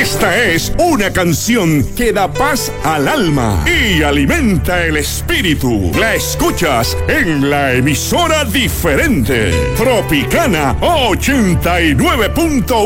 Esta es una canción que da paz al alma y alimenta el espíritu. La escuchas en la emisora diferente, Tropicana 89.1.